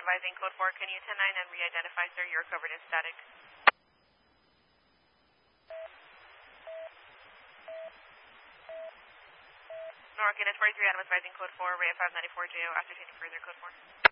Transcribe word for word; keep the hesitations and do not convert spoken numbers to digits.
advising code four. Can you ten nine and re-identify, sir? You're covered in static. North Unit forty-three, Adam advising code four, Ray five ninety-four J O, ascertaining further code four.